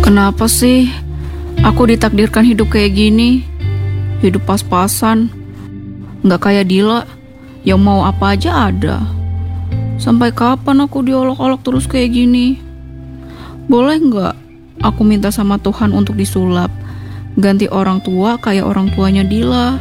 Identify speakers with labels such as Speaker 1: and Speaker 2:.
Speaker 1: Kenapa sih aku ditakdirkan hidup kayak gini? Hidup pas-pasan, nggak kayak Dila yang mau apa aja ada. Sampai kapan aku diolok-olok terus kayak gini? Boleh nggak aku minta sama Tuhan untuk disulap, ganti orang tua kayak orang tuanya Dila?